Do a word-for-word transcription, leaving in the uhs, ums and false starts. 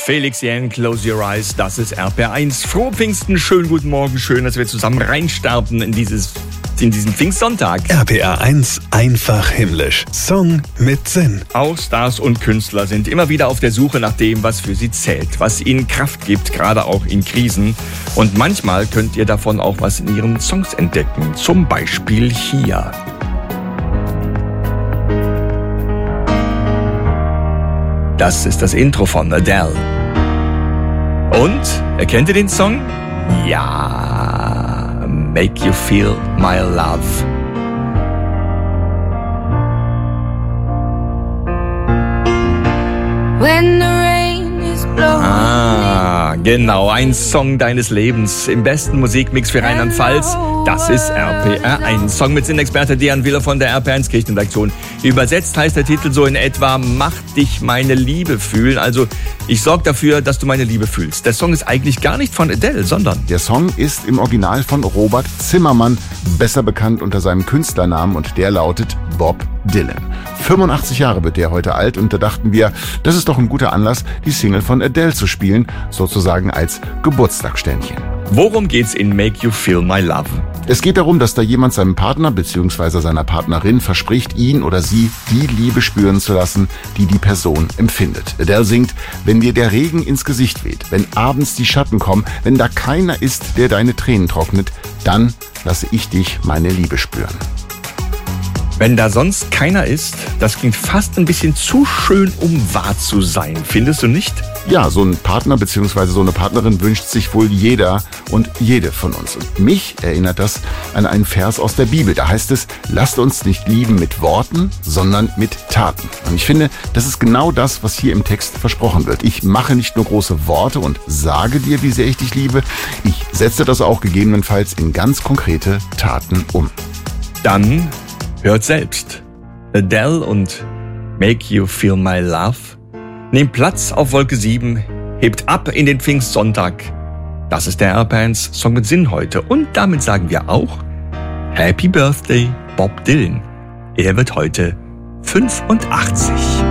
Felix Jähn, Close Your Eyes, das ist R P R eins. Frohe Pfingsten, schönen guten Morgen, schön, dass wir zusammen reinstarten in dieses in diesen Pfingstsonntag. R P R eins, einfach himmlisch. Song mit Sinn. Auch Stars und Künstler sind immer wieder auf der Suche nach dem, was für sie zählt, was ihnen Kraft gibt, gerade auch in Krisen. Und manchmal könnt ihr davon auch was in ihren Songs entdecken. Zum Beispiel hier. Das ist das Intro von Adele. Und, erkennt ihr den Song? Ja, Make You Feel My Love. When the rain is blowing. Ah, genau, ein Song deines Lebens im besten Musikmix für Rheinland-Pfalz. Das ist R P R eins. Song mit Sinnexperte Dejan Willer von der R P R eins Kirchenredaktion. Übersetzt heißt der Titel so in etwa: Mach dich meine Liebe fühlen. Also ich sorge dafür, dass du meine Liebe fühlst. Der Song ist eigentlich gar nicht von Adele, sondern... Der Song ist im Original von Robert Zimmermann, besser bekannt unter seinem Künstlernamen, und der lautet Bob Dylan. fünfundachtzig Jahre wird der heute alt, und da dachten wir, das ist doch ein guter Anlass, die Single von Adele zu spielen, sozusagen als Geburtstagsständchen. Worum geht's in Make You Feel My Love? Es geht darum, dass da jemand seinem Partner bzw. seiner Partnerin verspricht, ihn oder sie die Liebe spüren zu lassen, die die Person empfindet. Adele singt: Wenn dir der Regen ins Gesicht weht, wenn abends die Schatten kommen, wenn da keiner ist, der deine Tränen trocknet, dann lasse ich dich meine Liebe spüren. Wenn da sonst keiner ist, das klingt fast ein bisschen zu schön, um wahr zu sein. Findest du nicht? Ja, so ein Partner bzw. so eine Partnerin wünscht sich wohl jeder und jede von uns. Und mich erinnert das an einen Vers aus der Bibel. Da heißt es: Lasst uns nicht lieben mit Worten, sondern mit Taten. Und ich finde, das ist genau das, was hier im Text versprochen wird. Ich mache nicht nur große Worte und sage dir, wie sehr ich dich liebe. Ich setze das auch gegebenenfalls in ganz konkrete Taten um. Dann hört selbst. Adele und Make You Feel My Love. Nehmt Platz auf Wolke sieben, hebt ab in den Pfingstsonntag. Das ist der R P R eins Song mit Sinn heute. Und damit sagen wir auch Happy Birthday, Bob Dylan. Er wird heute fünfundachtzig.